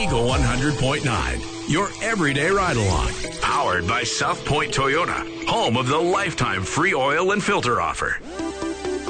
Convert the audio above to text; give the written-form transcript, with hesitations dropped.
Eagle 100.9, your everyday ride-along. Powered by South Point Toyota, home of the lifetime free oil and filter offer.